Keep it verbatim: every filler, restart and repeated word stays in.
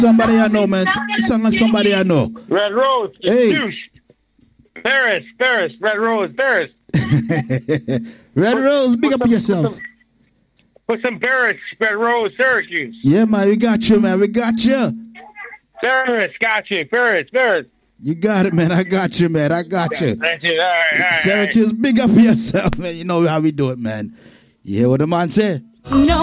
Somebody I know, man. It sound like somebody I know. Red Rose. Hey. Douche. Paris, Paris, Red Rose, Paris. Red Rose, big up some, yourself. Put some, put some Paris, Red Rose, Syracuse. Yeah, man, we got you, man. We got you. Paris, got you. Paris, Paris. You got it, man. I got you, man. I got you. That's it. All right, all right, Syracuse, big up yourself, man. You know how we do it, man. You hear what the man said? No.